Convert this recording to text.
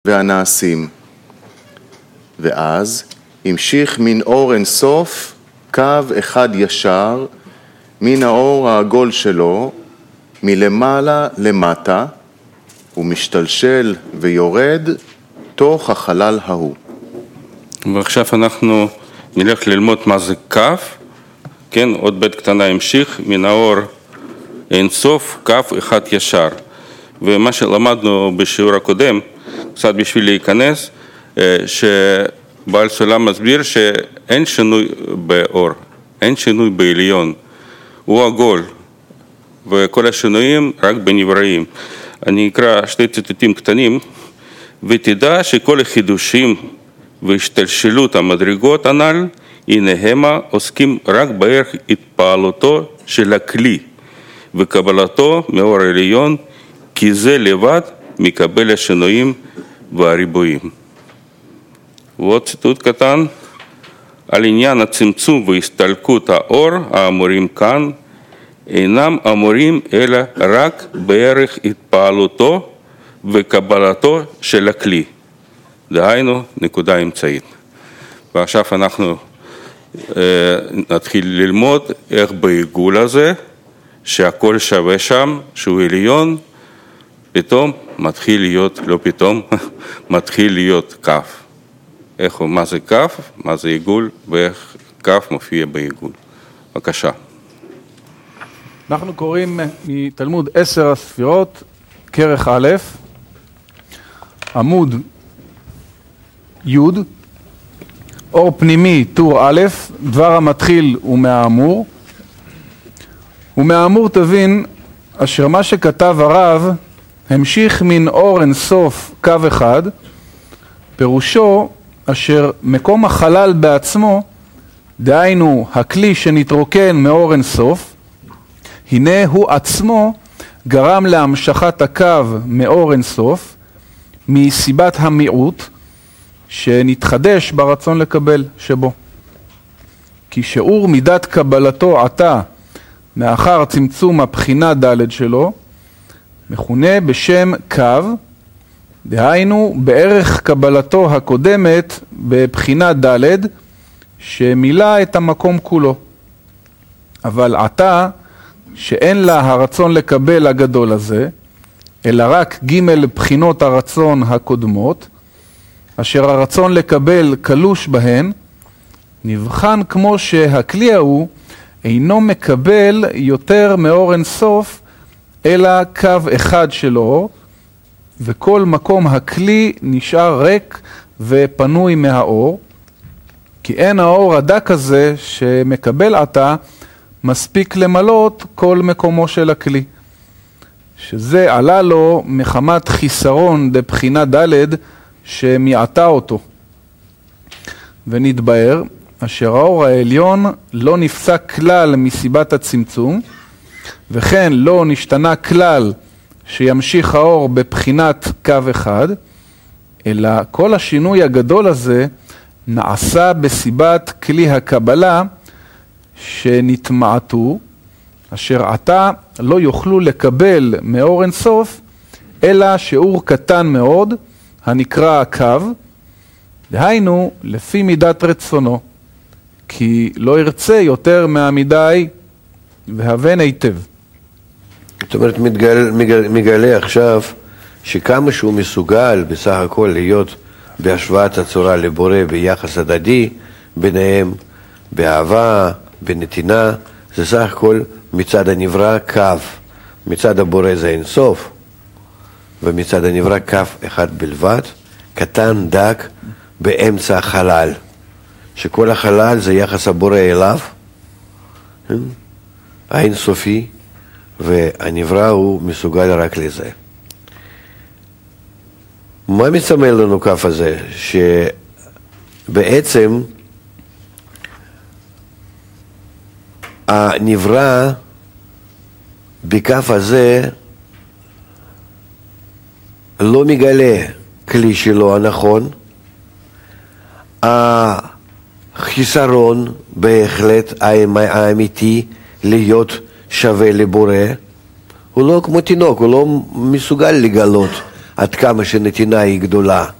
והנעשים. ואז המשיך מן אור אין סוף קו אחד ישר מן האור העגול שלו מלמעלה למטה ומשתלשל ויורד תוך החלל ההוא. ועכשיו אנחנו נלך ללמוד מה זה קו, כן, עוד בית קטנה המשיך מן האור אין סוף קו אחד ישר. ומה שלמדנו בשיעור הקודם, קצת בשביל להיכנס, שבעל סולם מסביר שאין שינוי באור, אין שינוי בעליון, הוא עגול, וכל השינויים רק בנבראים. אני אקרא שתי ציטוטים קטנים, ותדע שכל החידושים והשתלשלות המדרגות הנ"ל, הנה המה עוסקים רק בערך התפעלותו של הכלי, וקבלתו מאור העליון, כי זה לבד מקבל השינויים והריבועים. ועוד ציטוט קטן, על עניין הצמצום והסתלקות האור האמורים כאן, אינם אמורים אלא רק בערך התפעלותו וקבלתו של הכלי. דהיינו, נקודה אמצעית. ועכשיו אנחנו נתחיל ללמוד איך בעיגול הזה, שהכל שווה שם, שהוא עליון, פתאום מתחיל להיות, לא פתאום, מתחיל להיות כף. מה זה כף, מה זה עיגול, ואיך כף מופיע בעיגול. בבקשה. אנחנו קוראים מתלמוד 10 הספירות, כרך א', עמוד י', אור פנימי, טור א', דבר המתחיל ומהאמור. ומהאמור תבין, אשר מה שכתב הרב, המשיך מן אור אין סוף קו אחד, פירושו אשר מקום החלל בעצמו, דהיינו הכלי שנתרוקן מאור אין סוף, הנה הוא עצמו גרם להמשכת הקו מאור אין סוף, מסיבת המיעוט שנתחדש ברצון לקבל שבו. כי שיעור מידת קבלתו עתה מאחר צמצום הבחינה ד' שלו, מכונה בשם קו, דהיינו בערך קבלתו הקודמת בבחינה ד' שמילא את המקום כולו. אבל עתה שאין לה הרצון לקבל הגדול הזה, אלא רק ג' בחינות הרצון הקודמות, אשר הרצון לקבל קלוש בהן, נבחן כמו שהכלי ההוא אינו מקבל יותר מאור אין סוף, אלא קו אחד של אור, וכל מקום הכלי נשאר ריק ופנוי מהאור, כי אין האור הדק הזה שמקבל עתה מספיק למלות כל מקומו של הכלי, שזה עלה לו מחמת חיסרון דבחינה ד' שמעטה אותו. ונתבהר אשר האור העליון לא נפסק כלל מסיבת הצמצום, וכן לא נשתנה כלל שימשיך האור בבחינת קו אחד, אלא כל השינוי הגדול הזה נעשה בסיבת כלי הקבלה שנתמעטו, אשר עתה לא יוכלו לקבל מאור אין סוף, אלא שיעור קטן מאוד, הנקרא הקו, דהיינו לפי מידת רצונו, כי לא ירצה יותר מהמידה ההיא, והבן היטב. זאת אומרת, מגלה עכשיו שכמה שהוא מסוגל בסך הכל להיות בהשוואת הצורה לבורא ביחס הדדי ביניהם, באהבה, בנתינה, זה סך הכל מצד הנברא קו, מצד הבורא זה אין סוף, ומצד הנברא קו אחד בלבד, קטן, דק, באמצע החלל, שכל החלל זה יחס הבורא אליו, האין סופי, והנברא הוא מסוגל רק לזה. מה מסמל לנו קו הזה? שבעצם הנברא בקו הזה לא מגלה כלי שלו הנכון, החיסרון בהחלט האמיתי להיות שווה לבורא, הוא לא כמו תינוק, הוא לא מסוגל לגלות עד כמה שנתינה היא גדולה.